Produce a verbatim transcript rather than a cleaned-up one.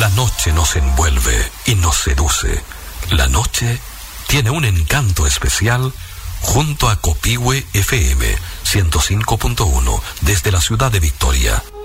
noche nos envuelve y nos seduce. La noche tiene un encanto especial junto a Copihue F M ciento cinco punto uno desde la ciudad de Victoria.